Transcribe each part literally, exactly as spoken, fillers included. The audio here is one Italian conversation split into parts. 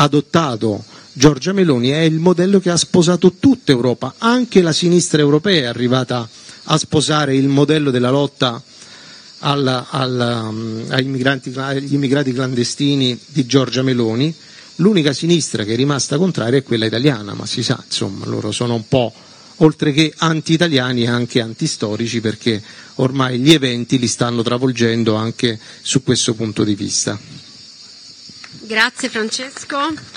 adottato Giorgia Meloni è il modello che ha sposato tutta Europa, anche la sinistra europea è arrivata a sposare il modello della lotta alla, alla, agli, immigranti, agli immigrati clandestini di Giorgia Meloni. L'unica sinistra che è rimasta contraria è quella italiana, ma si sa, insomma, loro sono un po', oltre che anti-italiani, anche antistorici, perché ormai gli eventi li stanno travolgendo anche su questo punto di vista. Grazie Francesco.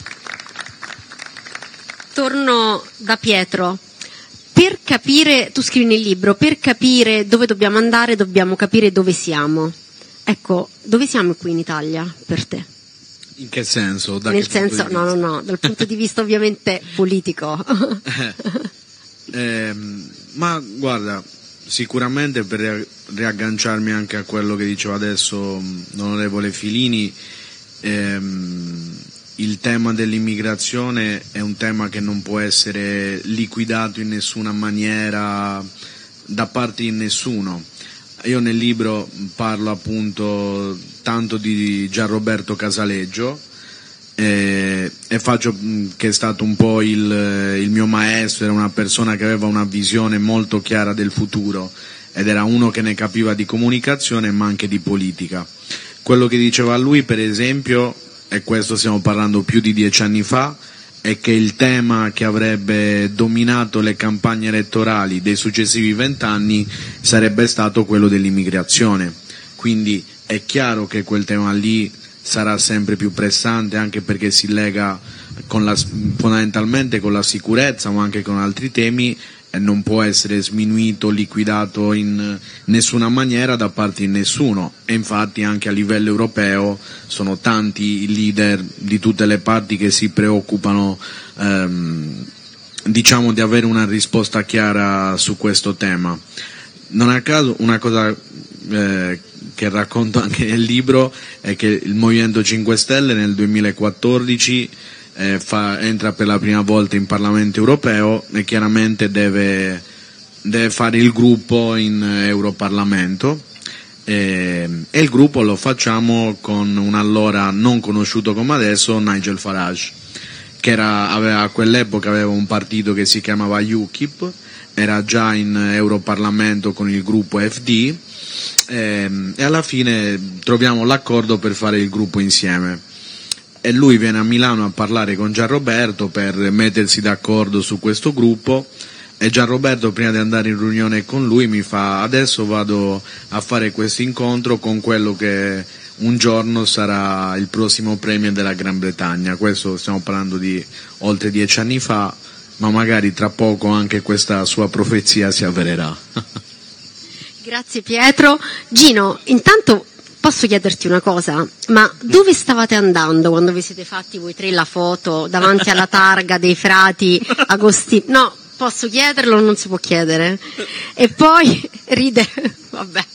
Torno da Pietro. Per capire, tu scrivi nel libro, per capire dove dobbiamo andare dobbiamo capire dove siamo. Ecco, dove siamo qui in Italia per te? In che senso? Da Nel che senso, punto di no, no, vista? no, dal punto di vista ovviamente politico. eh, ma guarda, sicuramente per ri- riagganciarmi anche a quello che diceva adesso l'onorevole Filini, ehm, il tema dell'immigrazione è un tema che non può essere liquidato in nessuna maniera da parte di nessuno. Io nel libro parlo appunto tanto di Gianroberto Casaleggio eh, e faccio che è stato un po' il, il mio maestro, era una persona che aveva una visione molto chiara del futuro ed era uno che ne capiva di comunicazione ma anche di politica. Quello che diceva lui, per esempio, e questo stiamo parlando più di dieci anni fa, è che il tema che avrebbe dominato le campagne elettorali dei successivi vent'anni sarebbe stato quello dell'immigrazione. Quindi è chiaro che quel tema lì sarà sempre più pressante, anche perché si lega con la, fondamentalmente con la sicurezza, ma anche con altri temi, e non può essere sminuito, liquidato in nessuna maniera da parte di nessuno. E infatti anche a livello europeo sono tanti i leader di tutte le parti che si preoccupano ehm, diciamo di avere una risposta chiara su questo tema. Non a caso una cosa eh, che racconto anche nel libro è che il Movimento cinque Stelle nel duemilaquattordici Eh, fa, entra per la prima volta in Parlamento europeo e chiaramente deve, deve fare il gruppo in Europarlamento e, e il gruppo lo facciamo con un allora non conosciuto come adesso Nigel Farage, che era, aveva, a quell'epoca aveva un partito che si chiamava U K I P, era già in Europarlamento con il gruppo F D e, e alla fine troviamo l'accordo per fare il gruppo insieme. E lui viene a Milano a parlare con Gianroberto per mettersi d'accordo su questo gruppo e Gianroberto, prima di andare in riunione con lui, mi fa: adesso vado a fare questo incontro con quello che un giorno sarà il prossimo premier della Gran Bretagna. Questo stiamo parlando di oltre dieci anni fa, ma magari tra poco anche questa sua profezia si avvererà. Grazie Pietro. Gino, intanto posso chiederti una cosa, ma dove stavate andando quando vi siete fatti voi tre la foto davanti alla targa dei frati Agostini? No, posso chiederlo o non si può chiedere? E poi ride, vabbè.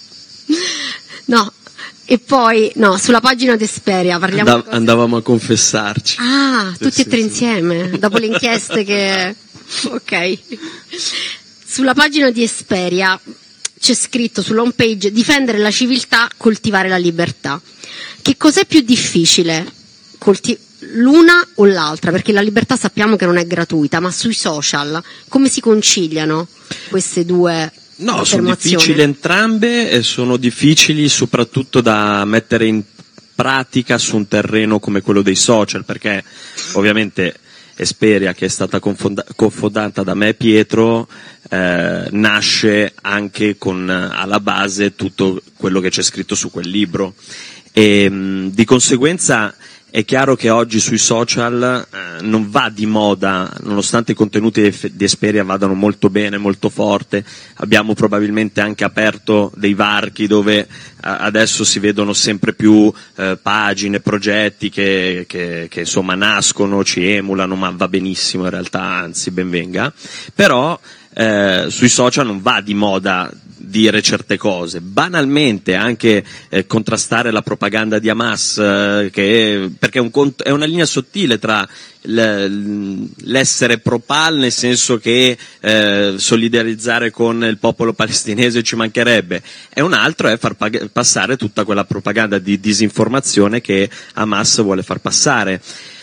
No, e poi no, sulla pagina di Esperia parliamo Andav- di andavamo a confessarci. Ah, sì, tutti sì, e tre sì. insieme, dopo le inchieste che ok. Sulla pagina di Esperia c'è scritto sulla home page: difendere la civiltà, coltivare la libertà. Che cos'è più difficile? Colti- l'una o l'altra? Perché la libertà sappiamo che non è gratuita, ma sui social come si conciliano queste due No, sono affermazioni? difficili entrambe e sono difficili soprattutto da mettere in pratica su un terreno come quello dei social, perché ovviamente Esperia, che è stata confonda- confondata da me e Pietro, eh, nasce anche con alla base tutto quello che c'è scritto su quel libro e mh, di conseguenza è chiaro che oggi sui social eh, non va di moda, nonostante i contenuti di, di Esperia vadano molto bene, molto forte, abbiamo probabilmente anche aperto dei varchi dove eh, adesso si vedono sempre più eh, pagine, progetti che, che, che insomma nascono, ci emulano, ma va benissimo in realtà, anzi ben venga, però eh, sui social non va di moda dire certe cose, banalmente anche eh, contrastare la propaganda di Hamas, eh, che, perché è, un cont- è una linea sottile tra l- l'essere pro-pal, nel senso che eh, solidarizzare con il popolo palestinese ci mancherebbe, e un altro è far pag- passare tutta quella propaganda di disinformazione che Hamas vuole far passare.